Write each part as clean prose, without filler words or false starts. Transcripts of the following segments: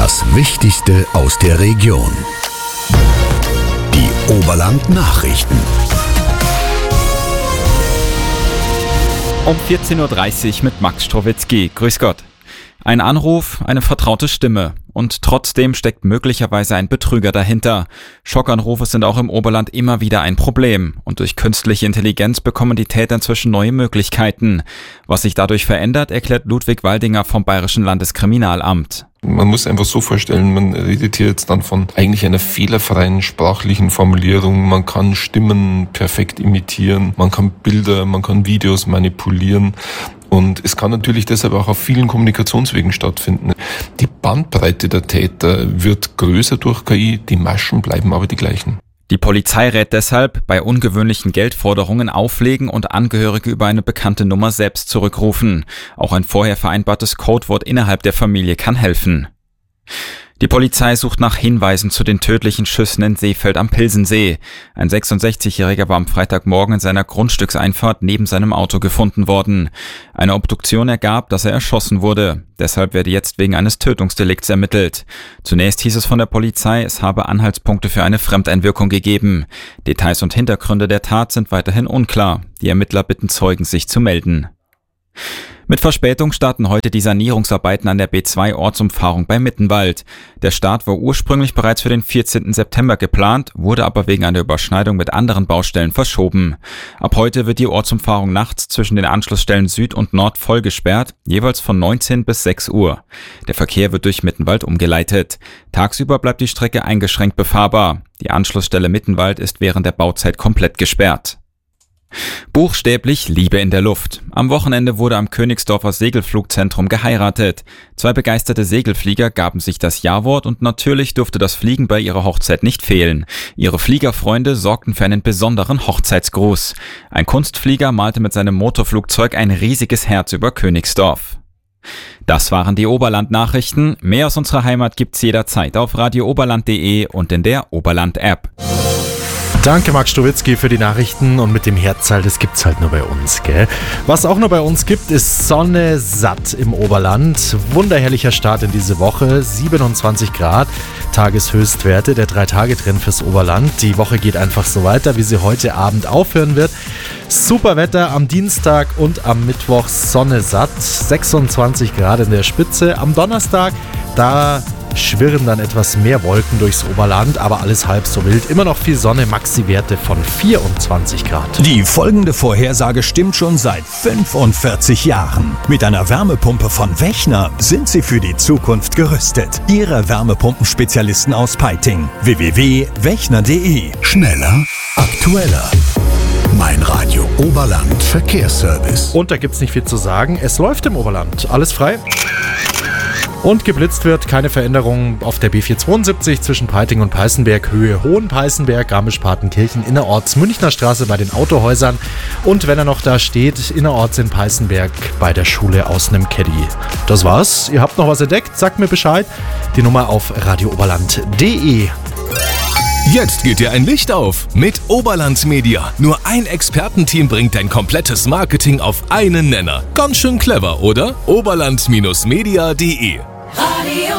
Das Wichtigste aus der Region. Die Oberland-Nachrichten. Um 14.30 Uhr mit Max Strowitzki. Grüß Gott. Ein Anruf, eine vertraute Stimme. Und trotzdem steckt möglicherweise ein Betrüger dahinter. Schockanrufe sind auch im Oberland immer wieder ein Problem. Und durch künstliche Intelligenz bekommen die Täter inzwischen neue Möglichkeiten. Was sich dadurch verändert, erklärt Ludwig Waldinger vom Bayerischen Landeskriminalamt. Man muss einfach so vorstellen, man redet hier jetzt dann von eigentlich einer fehlerfreien sprachlichen Formulierung. Man kann Stimmen perfekt imitieren, man kann Bilder, man kann Videos manipulieren. Und es kann natürlich deshalb auch auf vielen Kommunikationswegen stattfinden. Die Bandbreite der Täter wird größer durch KI, die Maschen bleiben aber die gleichen. Die Polizei rät deshalb, bei ungewöhnlichen Geldforderungen auflegen und Angehörige über eine bekannte Nummer selbst zurückrufen. Auch ein vorher vereinbartes Codewort innerhalb der Familie kann helfen. Die Polizei sucht nach Hinweisen zu den tödlichen Schüssen in Seefeld am Pilsensee. Ein 66-Jähriger war am Freitagmorgen in seiner Grundstückseinfahrt neben seinem Auto gefunden worden. Eine Obduktion ergab, dass er erschossen wurde. Deshalb werde jetzt wegen eines Tötungsdelikts ermittelt. Zunächst hieß es von der Polizei, es habe Anhaltspunkte für eine Fremdeinwirkung gegeben. Details und Hintergründe der Tat sind weiterhin unklar. Die Ermittler bitten Zeugen, sich zu melden. Mit Verspätung starten heute die Sanierungsarbeiten an der B2-Ortsumfahrung bei Mittenwald. Der Start war ursprünglich bereits für den 14. September geplant, wurde aber wegen einer Überschneidung mit anderen Baustellen verschoben. Ab heute wird die Ortsumfahrung nachts zwischen den Anschlussstellen Süd und Nord voll gesperrt, jeweils von 19 bis 6 Uhr. Der Verkehr wird durch Mittenwald umgeleitet. Tagsüber bleibt die Strecke eingeschränkt befahrbar. Die Anschlussstelle Mittenwald ist während der Bauzeit komplett gesperrt. Buchstäblich Liebe in der Luft. Am Wochenende wurde am Königsdorfer Segelflugzentrum geheiratet. 2 begeisterte Segelflieger gaben sich das Ja-Wort und natürlich durfte das Fliegen bei ihrer Hochzeit nicht fehlen. Ihre Fliegerfreunde sorgten für einen besonderen Hochzeitsgruß. Ein Kunstflieger malte mit seinem Motorflugzeug ein riesiges Herz über Königsdorf. Das waren die Oberland-Nachrichten. Mehr aus unserer Heimat gibt's jederzeit auf radiooberland.de und in der Oberland-App. Danke, Max Strowitzki, für die Nachrichten. Und mit dem Herzteil, das gibt's halt nur bei uns, gell? Was auch nur bei uns gibt, ist Sonne satt im Oberland. Wunderherrlicher Start in diese Woche. 27 Grad, Tageshöchstwerte, der 3-Tage-Trend fürs Oberland. Die Woche geht einfach so weiter, wie sie heute Abend aufhören wird. Super Wetter am Dienstag und am Mittwoch, Sonne satt. 26 Grad in der Spitze. Am Donnerstag, da schwirren dann etwas mehr Wolken durchs Oberland, aber alles halb so wild. Immer noch viel Sonne, Maxi-Werte von 24 Grad. Die folgende Vorhersage stimmt schon seit 45 Jahren. Mit einer Wärmepumpe von Wechner sind Sie für die Zukunft gerüstet. Ihre Wärmepumpenspezialisten aus Peiting. www.wechner.de. Schneller, aktueller. Mein Radio Oberland Verkehrsservice. Und da gibt's nicht viel zu sagen. Es läuft im Oberland. Alles frei. Und geblitzt wird, keine Veränderung auf der B472 zwischen Peiting und Peißenberg, Höhe Hohenpeißenberg, Garmisch-Partenkirchen, innerorts Münchner Straße bei den Autohäusern und wenn er noch da steht, innerorts in Peißenberg bei der Schule aus nem Caddy. Das war's, ihr habt noch was entdeckt, sagt mir Bescheid. Die Nummer auf radiooberland.de. Jetzt geht dir ein Licht auf mit Oberland Media. Nur ein Expertenteam bringt dein komplettes Marketing auf einen Nenner. Ganz schön clever, oder? Oberland-media.de. Radio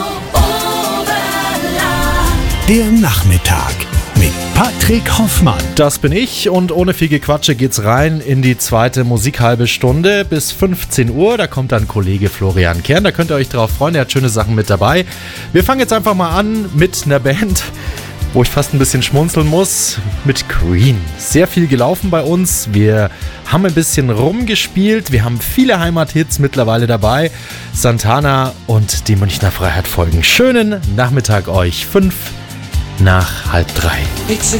Oberland. Der Nachmittag mit Patrick Hoffmann. Das bin ich und ohne viel Gequatsche geht's rein in die zweite Musikhalbe Stunde bis 15 Uhr. Da kommt dann Kollege Florian Kern, da könnt ihr euch drauf freuen, er hat schöne Sachen mit dabei. Wir fangen jetzt einfach mal an mit einer Band, wo ich fast ein bisschen schmunzeln muss, mit Queen. Sehr viel gelaufen bei uns. Wir haben ein bisschen rumgespielt. Wir haben viele Heimathits mittlerweile dabei. Santana und die Münchner Freiheit folgen. Schönen Nachmittag euch. 5 nach halb 3.